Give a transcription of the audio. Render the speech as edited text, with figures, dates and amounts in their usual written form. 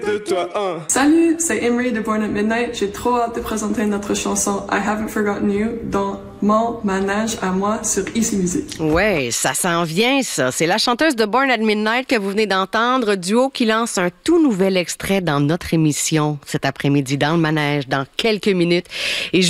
De toi, un. Salut, c'est Emery de Born at Midnight. J'ai trop hâte de présenter notre chanson I Haven't Forgotten You dans mon manège à moi sur Easy Music. Ouais, ça s'en vient, ça. C'est la chanteuse de Born at Midnight que vous venez d'entendre, duo qui lance un tout nouvel extrait dans notre émission cet après-midi dans le manège, dans quelques minutes. Et